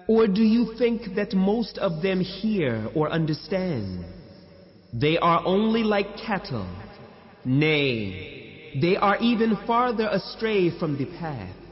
Or do you think that most of them hear or understand? They are only like cattle. Nay, they are even farther astray from the path.